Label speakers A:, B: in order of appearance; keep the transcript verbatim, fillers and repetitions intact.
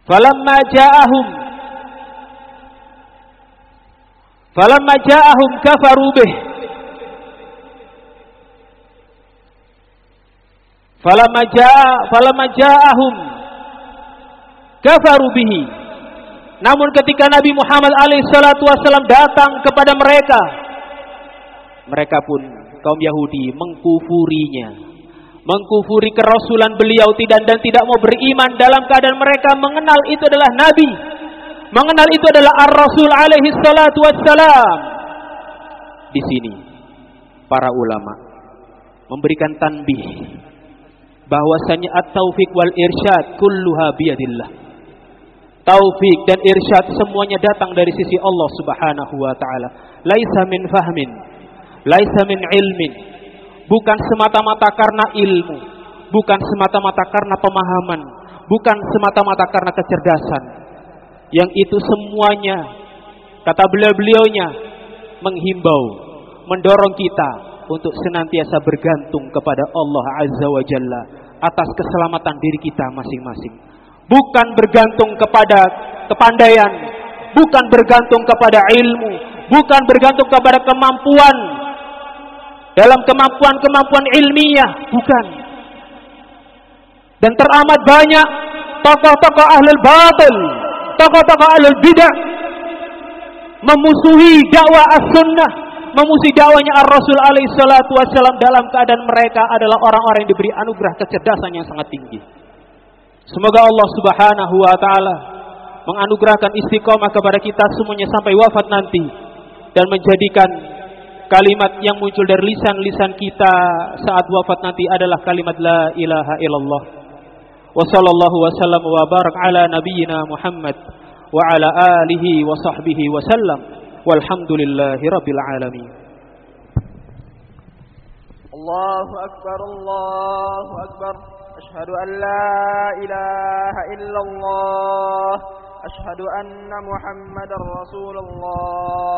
A: Falamma ja'ahum Falamma ja'ahum kafaru bih. Falamma ja'a falamma ja'ahum kafaru bihi. Namun ketika Nabi Muhammad alaihi salatu wasallam datang kepada mereka, mereka pun kaum Yahudi mengkufurinya, mengkufuri kerasulan beliau tidak dan tidak mau beriman dalam keadaan mereka mengenal itu adalah Nabi, mengenal itu adalah Ar-Rasul alaihi salatu wassalam. Di sini para ulama memberikan tanbih bahwasanya at-taufiq wal irsyad kulluha biyadillah. Taufik dan irsyad semuanya datang dari sisi Allah Subhanahu wa taala. Laisa min fahmin, laisa min ilmin. Bukan semata-mata karena ilmu, bukan semata-mata karena pemahaman, bukan semata-mata karena kecerdasan. Yang itu semuanya, kata beliau-beliaunya, menghimbau, mendorong kita untuk senantiasa bergantung kepada Allah Azza wa Jalla atas keselamatan diri kita masing-masing. Bukan bergantung kepada kepandaian, bukan bergantung kepada ilmu, bukan bergantung kepada kemampuan dalam kemampuan-kemampuan ilmiah, bukan. Dan teramat banyak tokoh-tokoh ahlul batil, tokoh-tokoh ahlul bidah memusuhi dakwah as-sunnah, memusuhi dakwahnya Ar-Rasul alaihi salatu wassalam dalam keadaan mereka adalah orang-orang yang diberi anugerah kecerdasan yang sangat tinggi. Semoga Allah Subhanahu wa taala menganugerahkan istiqomah kepada kita semuanya sampai wafat nanti dan menjadikan kalimat yang muncul dari lisan-lisan kita saat wafat nanti adalah kalimat la ilaha illallah. Wa sallallahu wasallam wa barak ala nabiyyina Muhammad wa ala alihi wa sahbihi wa sallam. Walhamdulillahi rabbil alamin.
B: Allahu akbar, Allahu akbar. أشهد أن لا إله إلا الله أشهد أن محمد رسول الله